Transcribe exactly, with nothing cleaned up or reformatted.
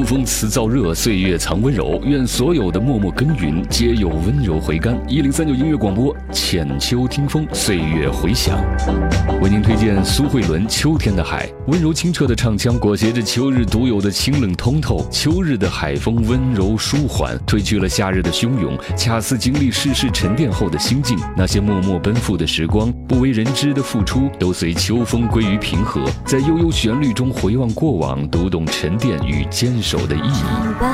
风辞燥热，岁月藏温柔。愿所有的默默耕耘，皆有温柔回甘。一零三九音乐广播，浅秋听风，岁月回响。为您推荐苏慧伦《秋天的海》，温柔清澈的唱腔裹挟着秋日独有的清冷通透。秋日的海风温柔舒缓，褪去了夏日的汹涌，恰似经历世事沉淀后的心境。那些默默奔赴的时光，不为人知的付出，都随秋风归于平和。在悠悠旋律中回望过往，读懂沉淀与坚守的意义。